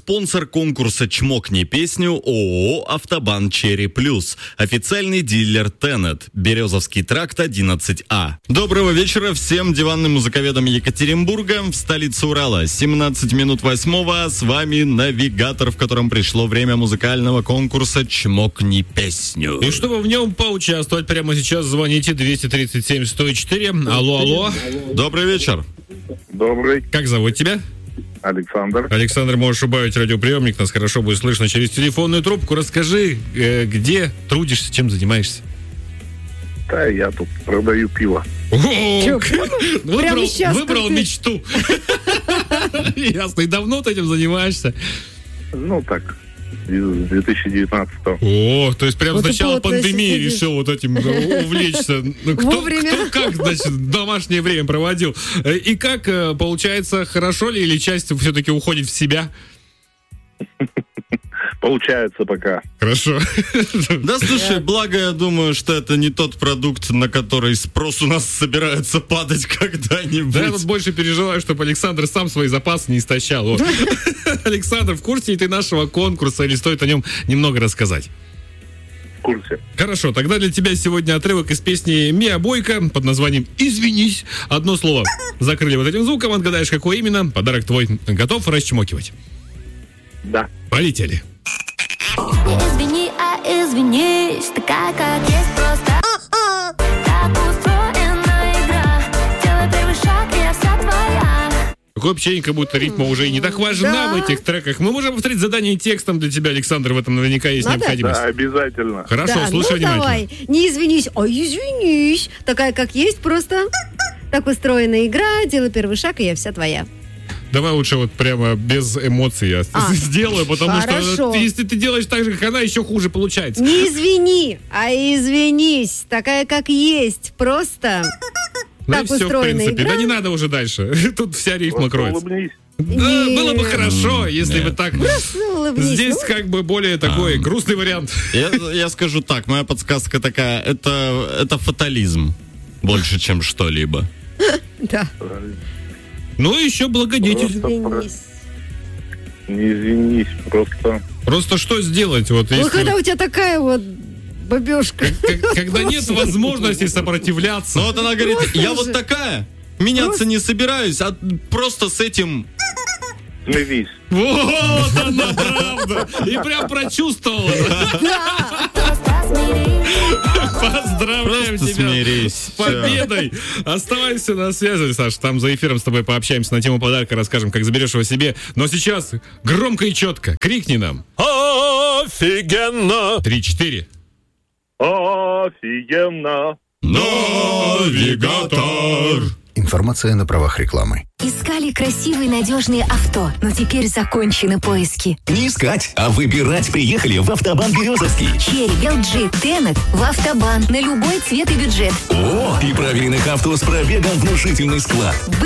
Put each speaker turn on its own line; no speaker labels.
Спонсор конкурса «Чмокни песню» ООО «Автобан Черри Плюс». Официальный дилер Тенет. Березовский тракт 11А. Доброго вечера всем диванным музыковедам Екатеринбурга. В столице Урала 17 минут 8. С вами навигатор, в котором пришло время музыкального конкурса «Чмокни песню».
И чтобы в нем поучаствовать, прямо сейчас звоните 237-104. Алло.
Добрый вечер.
Добрый.
Как зовут тебя?
Александр.
Александр, можешь убавить радиоприемник, нас хорошо будет слышно через телефонную трубку. Расскажи, где трудишься, чем занимаешься?
Да, я тут продаю пиво.
Выбрал мечту. Ясно. И давно ты этим занимаешься?
Ну, так, с 2019-го.
О, то есть прямо с начала пандемии решил вот этим увлечься. Кто как, значит, домашнее время проводил. И как, получается, хорошо ли или часть все-таки уходит в себя?
Получается пока.
Хорошо.
Да, слушай, благо я думаю, что это не тот продукт, на который спрос у нас собирается падать когда-нибудь.
Да, я тут больше переживаю, чтобы Александр сам свои запасы не истощал. Вот. Александр, в курсе ли ты нашего конкурса или стоит о нем немного рассказать?
В курсе.
Хорошо, тогда для тебя сегодня отрывок из песни Миа Бойко под названием «Извинись». Одно слово закрыли вот этим звуком, отгадаешь, какое именно. Подарок твой. Готов расчмокивать?
Да.
Полетели.
Извини, извинись, такая, как есть, просто так устроена игра. Делай первый шаг, и я вся твоя.
Такое общение, как будто ритма уже и не так важна в этих треках. Мы можем повторить задание текстом для тебя, Александр, в этом наверняка есть необходимость.
Да, обязательно.
Хорошо, слушай внимательно.
Давай, не извинись, а извинись. Такая, как есть, просто так устроена игра. Делай первый шаг, и я вся твоя.
Давай лучше вот прямо без эмоций я сделаю, потому что если ты делаешь так же, как она, еще хуже получается.
Не извини, а извинись. Такая, как есть, просто
Да
так
и все, в
устроена
принципе.
игра.
Да не надо уже дальше. Тут вся рифма кроется.
Улыбнись.
Да, было бы хорошо, если бы так.
Улыбнись.
Здесь как бы более такой грустный вариант.
Я скажу так, моя подсказка такая, это фатализм больше, чем что-либо.
Да.
Ну, еще благодетель.
Извинись.
Не извинись, просто...
Просто что сделать? Вот,
Ну,
если...
когда у тебя такая вот бабешка.
Когда нет возможности сопротивляться.
Ну вот она говорит,
Просто
я
же.
вот такая, меняться не собираюсь, а просто с этим...
Смирись.
Вот она правда. И прям прочувствовала.
Просто смирись.
Поздравляем
Просто
тебя
смирись.
с победой. Оставайся на связи, Саш. Там за эфиром с тобой пообщаемся на тему подарка, расскажем, как заберешь его себе. Но сейчас громко и четко крикни нам.
Офигенно!
3-4.
Офигенно.
Навигатор.
Информация на правах рекламы.
Искали красивые надежные авто, но теперь закончены поиски.
Не искать, а выбирать приехали в Автобан Березовский.
Черри, LG, Тенет в Автобан на любой цвет и бюджет.
О, и проверенных авто с пробегом внушительный склад.